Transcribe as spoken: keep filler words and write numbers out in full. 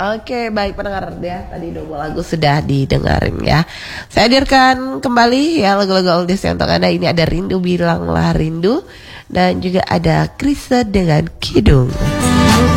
Oke, baik pendengar ya. Tadi dua lagu sudah didengarin ya. Saya hadirkan kembali ya lagu-lagu oldies yang untuk Anda. Ini ada Rindu Bilanglah Rindu dan juga ada Chrisye dengan Kidung.